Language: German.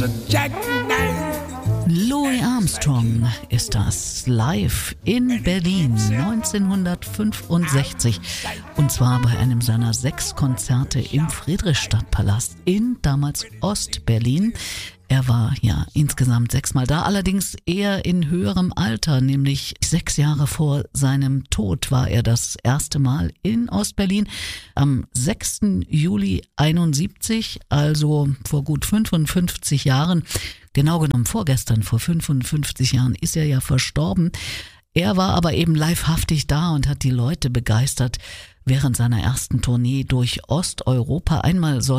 Louis Armstrong ist das, live in Berlin 1965, und zwar bei einem seiner 6 Konzerte im Friedrichstadtpalast in damals Ostberlin. Er war ja insgesamt 6-mal da, allerdings eher in höherem Alter, nämlich 6 Jahre vor seinem Tod war er das erste Mal in Ostberlin. Am 6. Juli 71, also vor gut 55 Jahren, genau genommen vorgestern, vor 55 Jahren ist er ja verstorben. Er war aber eben livehaftig da und hat die Leute begeistert während seiner ersten Tournee durch Osteuropa. Einmal soll